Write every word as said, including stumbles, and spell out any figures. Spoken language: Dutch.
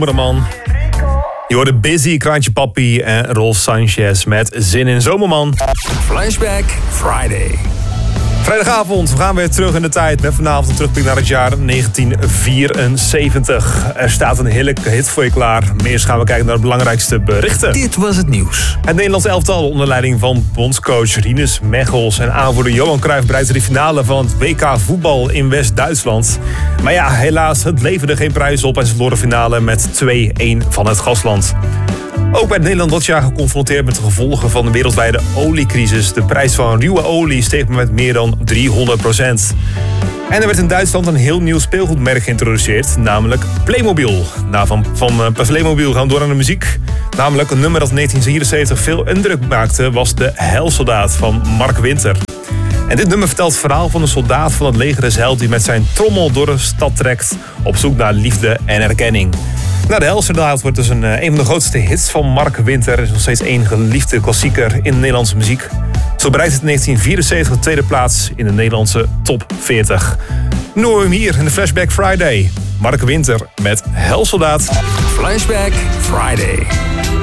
Man. Je hoorde Busy, Kraantje Papi en Rolf Sanchez met Zin in Zomerman. Flashback Friday. Vrijdagavond, we gaan weer terug in de tijd met vanavond een terugblik naar het jaar negentien vierenzeventig. Er staat een heerlijke hit voor je klaar. Maar eerst gaan we kijken naar de belangrijkste berichten. Dit was het nieuws. Het Nederlands elftal onder leiding van bondscoach Rinus Michels en aanvoerder Johan Cruijff bereidt de finale van het W K voetbal in West-Duitsland. Maar ja, helaas, het leverde geen prijs op en ze verloren de finale met twee-een van het gastland. Ook werd Nederland dat jaar geconfronteerd met de gevolgen van de wereldwijde oliecrisis. De prijs van ruwe olie steeg met meer dan driehonderd procent. En er werd in Duitsland een heel nieuw speelgoedmerk geïntroduceerd, namelijk Playmobil. Nou, van, van uh, Playmobil gaan we door aan de muziek. Namelijk een nummer dat in negentien vierenzeventig veel indruk maakte, was de Helsoldaat van Mark Winter. En dit nummer vertelt het verhaal van een soldaat van het leger des Heils die met zijn trommel door de stad trekt op zoek naar liefde en erkenning. Nou, de Helsoldaat wordt dus een, een van de grootste hits van Mark Winter. Het is nog steeds een geliefde klassieker in de Nederlandse muziek. Zo bereikt het in negentien vierenzeventig de tweede plaats in de Nederlandse top veertig. Nu hoor je hem hier in de Flashback Friday. Mark Winter met Helsoldaat. Flashback Friday.